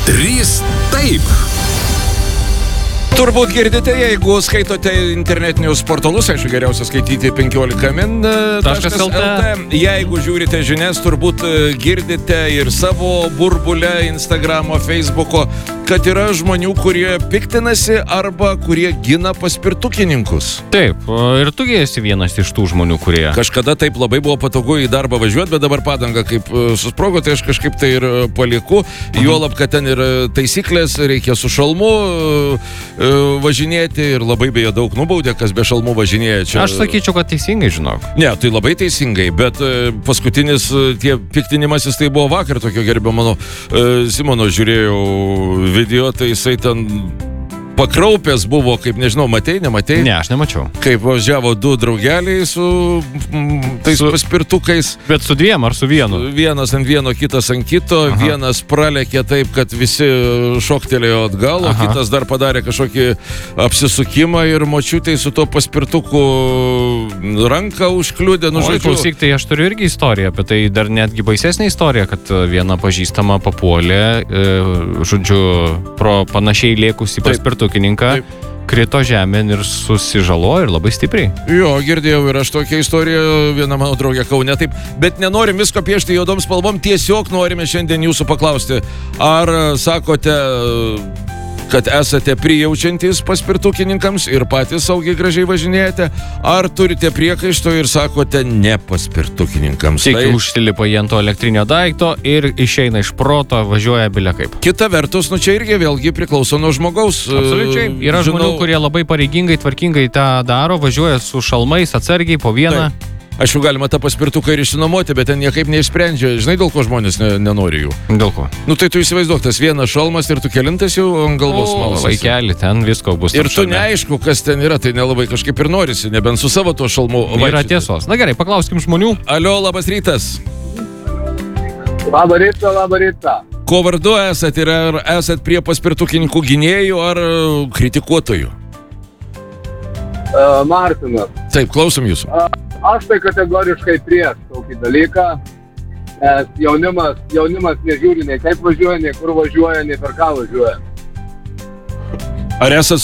3 taip. Turbūt girdite, jeigu skaitote internetinius portalus, aišku, geriausia skaityti 15min.lt. Jeigu žiūrite žinias, turbūt girdite ir savo burbulę Instagramo, Facebooko, kad yra žmonių, kurie piktinasi arba kurie gina paspirtukininkus. Taip, ir tu esi vienas iš tų žmonių, kurie... Kažkada taip labai buvo patogu į darbą važiuoti, bet dabar padanga kaip susprogo, tai aš kažkaip tai ir palieku. Juolab, kad ten ir taisyklės, reikia su šalmu važinėti ir labai beje daug nubaudė, kas be šalmų važinėja čia. Aš sakyčiau, kad teisingai, žinok. Ne, tai labai teisingai, bet paskutinis tie piktinimasis tai buvo vakar tokio gerbio mano Simono žiūrėjau video, tai jisai ten pakraupęs buvo, kaip nežinau, matei, nematei? Ne, aš nemačiau. Kaip važiavo du draugeliai su tais paspirtukais. Bet su dviem ar su vienu? Vienas ant vieno, kitas ant kito. Aha. Vienas pralekė taip, kad visi šoktelėjo atgal, o kitas dar padarė kažkokį apsisukimą ir močiutei su to paspirtuku ranką užkliudė. Klausyk, tai aš turiu irgi istoriją, apie tai dar netgi baisesnė istorija, kad viena pažįstama papuolė, žodžiu, pro panašiai lėkusį paspirtuką. Krito žemėn ir susižalojo ir labai stipriai. Jo, girdėjau ir aš tokią istoriją, viena mano draugė Kaune, taip, bet nenorim visko piešti juodom spalvom, tiesiog norime šiandien jūsų paklausti, ar sakote, kad esate prijaučiantys paspirtukininkams ir patys saugiai gražiai važinėjate, ar turite priekaišto ir sakote ne paspirtukininkams. Tik užsilipa jie ant to elektrinio daikto ir išeina iš proto, važiuoja bile kaip. Kita vertus, čia irgi vėlgi priklauso nuo žmogaus. Absoliučiai. Yra žmonių, kurie labai pareigingai, tvarkingai tą daro, važiuoja su šalmais atsargiai po vieną. Taip. Aišku, galima tą paspirtuką ir išsinuomoti, bet ten niekaip neišsprendžia. Žinai, dėl ko žmonės nenori jų? Dėl ko? Tai tu įsivaizduok, tas vienas šalmas ir tu kelintas jau ant galvos smalsas. Vaikeli, ten visko bus. Ir tu neaišku, kas ten yra, tai nelabai kažkaip ir norisi, nebent su savo to šalmu. Yra tiesos. Na gerai, paklauskim žmonių. Alio, labas rytas. Labą rytą. Ko vardu esat ir ar esat prie paspirtukininkų gynėjų ar kritikuotojų? Martinas. Taip, klausom jūsų. Aš tai kategoriškai prieš tokį dalyką, nes jaunimas nežiūri nei kaip važiuoja, nei kur važiuoja, nei per ką važiuoja. Ar esat